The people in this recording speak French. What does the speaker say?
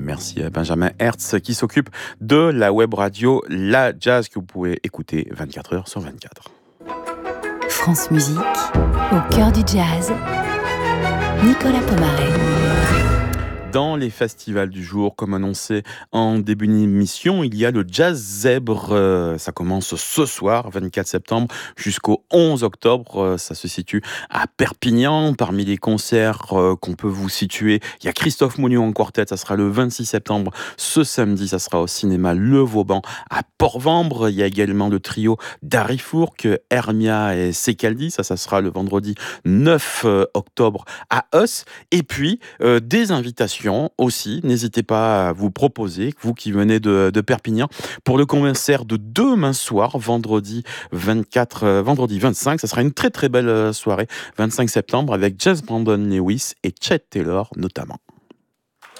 Merci à Benjamin Hertz qui s'occupe de la web radio La Jazz que vous pouvez écouter 24 heures sur 24. France Musique, au cœur du jazz, Nicolas Pomaré. Dans les festivals du jour, comme annoncé en début d'émission, il y a le Jazz Zèbre. Ça commence ce soir, 24 septembre, jusqu'au 11 octobre. Ça se situe à Perpignan. Parmi les concerts qu'on peut vous situer, il y a Christophe Mounion en quartet. Ça sera le 26 septembre. Ce samedi, ça sera au cinéma Le Vauban à Port-Vambre. Il y a également le trio Dari Fourque, Hermia et Secaldi. Ça sera le vendredi 9 octobre à Eus. Et puis, des invitations aussi, n'hésitez pas à vous proposer, vous qui venez de Perpignan, pour le concert de demain soir, vendredi 25, ça sera une très très belle soirée, 25 septembre, avec James Brandon Lewis et Chet Taylor notamment.